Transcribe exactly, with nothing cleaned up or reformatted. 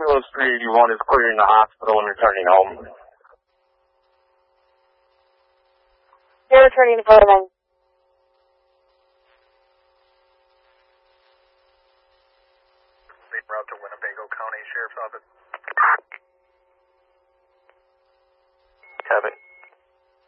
Carlos three eighty-one is clearing the hospital and returning home. You're returning to Portland. Lead route to Winnebago County Sheriff's Office.